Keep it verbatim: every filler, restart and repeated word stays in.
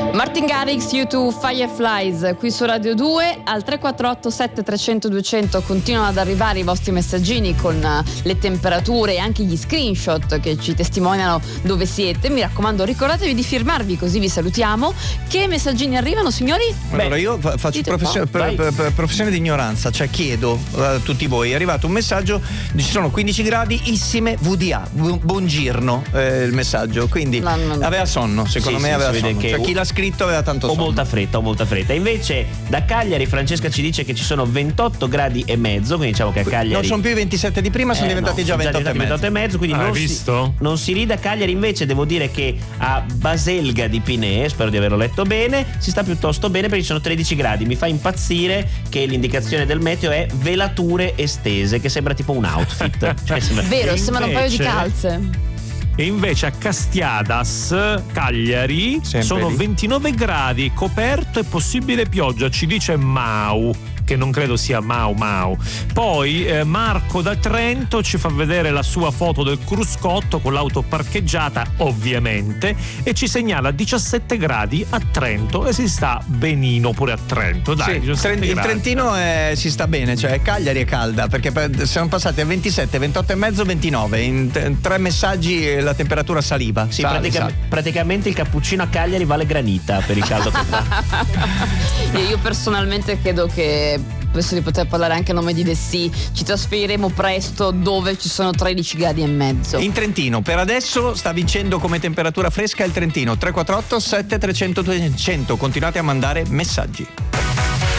Martin Garrix, U two Fireflies, qui su Radio due. Al tre quattro otto sette trecento duecento continuano ad arrivare i vostri messaggini con le temperature e anche gli screenshot che ci testimoniano dove siete. Mi raccomando, ricordatevi di firmarvi, così vi salutiamo. Che messaggini arrivano, signori? Allora, io fa- faccio professione, per, per, per professione di ignoranza, cioè chiedo a tutti voi: è arrivato un messaggio, ci sono quindici gradi, issime V D A, bu- buongiorno, eh, il messaggio, quindi No, no, no. aveva sonno, secondo Sì, me sì, aveva si vede sonno, che cioè chi l'ha scritto aveva tanto Ho sonno. molta fretta, ho molta fretta. Invece da Cagliari Francesca ci dice che ci sono ventotto gradi e mezzo, quindi diciamo che a Cagliari Non sono più i ventisette di prima, sono Eh, diventati no, già sono ventotto e mezzo. ventotto e mezzo, quindi Ah, non, hai si, visto? non si ride. A Cagliari invece devo dire che a Baselga di Pinè, spero di averlo letto bene, si sta piuttosto bene perché ci sono tredici gradi. Mi fa impazzire che l'indicazione del meteo è velature estese, che sembra tipo un outfit. Cioè, sembra... Vero, E sembrano un paio di invece- calze. E invece a Castiadas, Cagliari, Sempre sono lì. ventinove gradi, coperto e possibile pioggia, ci dice Mau, che non credo sia Mau Mau. Poi eh, Marco da Trento ci fa vedere la sua foto del cruscotto con l'auto parcheggiata, ovviamente, e ci segnala diciassette gradi a Trento e si sta benino pure a Trento. Dai, Sì, diciassette Trent- il gradi. Trentino è- si sta bene, cioè Cagliari è calda perché per- siamo passati a ventisette, ventotto e mezzo, ventinove. In t- tre messaggi eh, la temperatura saliva. Sì, sale, pratica- sale. praticamente il cappuccino a Cagliari vale granita per il caldo che fa. E io personalmente credo che, penso di poter parlare anche a nome di Dessì, ci trasferiremo presto dove ci sono tredici gradi e mezzo. In Trentino per adesso sta vincendo come temperatura fresca il Trentino. Tre quattro otto sette trecento duecento. Continuate a mandare messaggi.